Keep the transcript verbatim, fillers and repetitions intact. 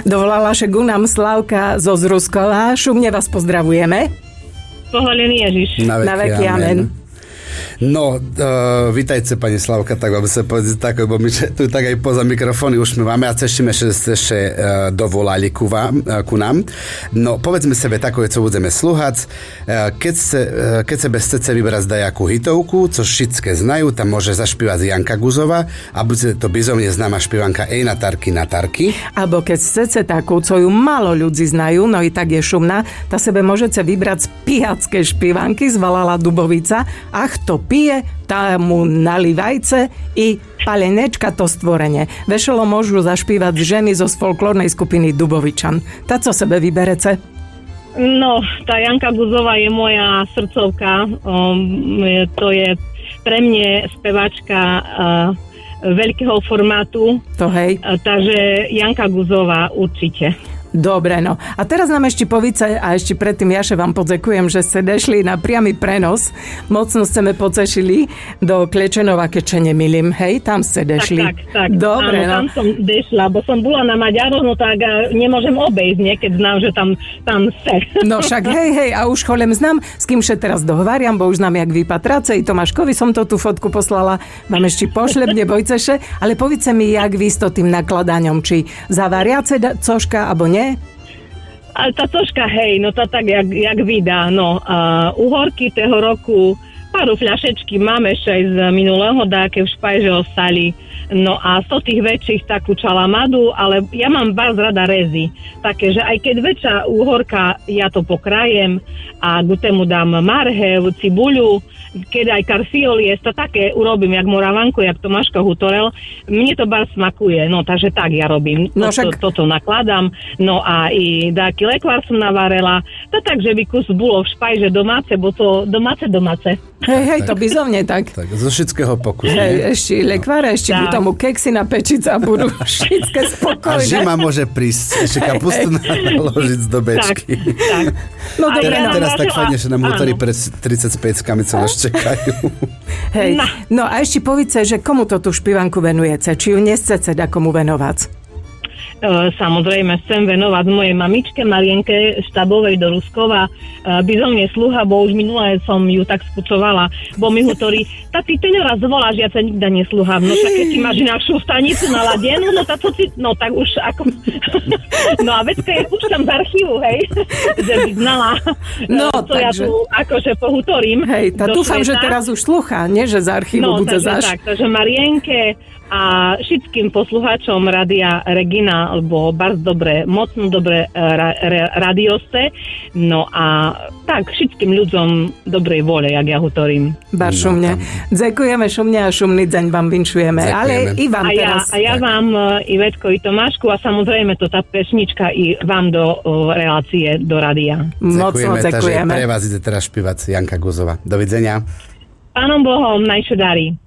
Dovolala sa ku nám Slavka zo Zruskova. Šumne vás pozdravujeme. Poholený Ježiš. Na veky, Na veky amen. amen. No, uh, vítajte, pani Slavka, tak vám sa povedať tak, lebo my tu tak aj poza mikrofóny už my máme a cešíme, že ste ešte uh, dovolali ku, vám, uh, ku nám. No, povedzme sebe takové, co budeme sluhať. Uh, keď, se, uh, keď sebe chcete vybrať dajakú hitovku, co všetké znajú, tam môže zašpívať Janka Guzová a bude to bizomne známa špívanka Ej Natarky Natarky. Alebo keď chcete takú, co ju málo ľudí znajú, no i tak je šumná, tá sebe môžete vybrať z pijacké špívanky, zvalala Dubovica. Ach, to pije, tá mu nalivajce i palenečka to stvorenie. Vešelo môžu zašpívať ženy zo folklórnej skupiny Dubovičan. Tá co sebe vyberece? No, tá Janka Guzová je moja srdcovka. Um, to je pre mňa speváčka uh, veľkého formátu. To hej. Uh, takže Janka Guzová určite. Dobre, no. A teraz nám ešte povíce, a ešte predtým Jaše vám podzekujem, že ste dešli na priamy prenos. Mocno ste me pocešili do Klečenova, keď sa nemýlim. Hej, tam ste dešli. Tak, tak, tak. Dobre, áno, no. tam som dešla, bo som bola na Maďaroch, no tak nemôžem obejsť, nie, keď znám, že tam, tam ste. No však hej, hej, a už cholem znám, s kým še teraz dohovariam, bo už znám, jak vy patráce, i Tomáškovi som to tú fotku poslala, vám ešte pošlem, nebojte še, ale povíce mi, jak vy s to tým nakladaňom, či zavariace coška, alebo nie? Ale tá coška, hej, no tá tak, jak, jak vydá, no, uh, uhorky toho roku, pár fľašečky máme ešte aj z minulého dáke v špajže ostali, no a z tých väčších takú čalamadu, ale ja mám vás rada rezy, také, že aj keď väčšia úhorka, ja to pokrajem a k tému dám marhev, cibuľu, keď aj karfiolie, to také urobím, jak Moravanko, jak Tomáško Hutorel, mne to bar smakuje, no takže tak ja robím, no, však... to, toto nakladám, no a i dáky lekvár som navarela, to tak, že by kus bolo v špajže domáce, bo to domáce domáce. Hej, hej, to bizovne tak. Tak, zo všetkého pokusu. Hej, ešte lekváre, ešte budú tomu keksy na pečice a budú všetké spokojné. A žima môže prísť, ešte kapustu naložiť z dobečky. Tak, tak. No dobre, teraz, no. teraz tak fajne, že nám hutorí pred tridsaťpäťkami, co nás čakajú. Hej, no a ešte povíce, že komu to tú špívanku venujete? Či ju nechcete da komu venovať? Samozrejme, chcem venovať mojej mamičke Marienke Štabovej do Ruskova. Bizomne sluha, bo už minulé som ju tak spucovala, bo mi hovorí, tati, ty neraz voláš, ja sa nikda nesluhám. No však keď ty máš inakšiu stanicu naladenú, no, tá, to, no tak už ako... No a vecka ja púšťam z archívu, hej, že by znala, no, co ja tu akože pohutorím. Hej, tá dúfam, že teraz už sluchá, nie že z archívu no, bude takže, zaš. Tak, takže Marienke a všetkým poslucháčom Rádia Regina, alebo bardzo dobre, mocno dobre ra, ra, radioste, no a tak, všetkým ľuďom dobrej vole, jak ja hovorím. Bar šumne. Ďakujeme šumne a šumný deň vám vinšujeme. Ale i vám a ja, teraz. A ja vám, Ivetko i Tomášku, a samozrejme to tá pesnička i vám do o, relácie, do rádia. Mocno ďakujeme. Takže pre vás ide teraz špívať Janka Guzová. Dovidenia. Pánom Bohom, najšo darí.